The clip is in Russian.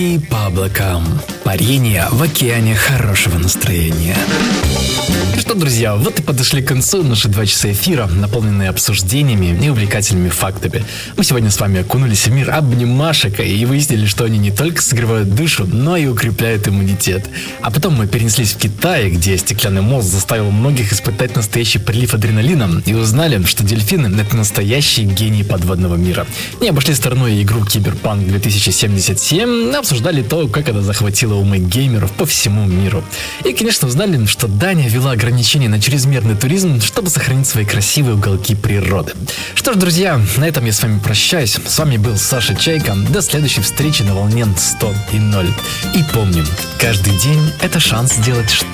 И по облакам. Парение в океане хорошего настроения. Что, друзья, вот и подошли к концу наши 2 часа эфира, наполненные обсуждениями и увлекательными фактами. Мы сегодня с вами окунулись в мир обнимашек и выяснили, что они не только согревают душу, но и укрепляют иммунитет. А потом мы перенеслись в Китай, где стеклянный мост заставил многих испытать настоящий прилив адреналина, и узнали, что дельфины — это настоящие гении подводного мира. Не обошли стороной игру Cyberpunk 2077, обсуждали то, как она захватила умы геймеров по всему миру. И, конечно, узнали, что Дания ввела ограничения на чрезмерный туризм, чтобы сохранить свои красивые уголки природы. Что ж, друзья, на этом я с вами прощаюсь. С вами был Саша Чайка. До следующей встречи на волне 100.0. И помним, каждый день — это шанс сделать что-то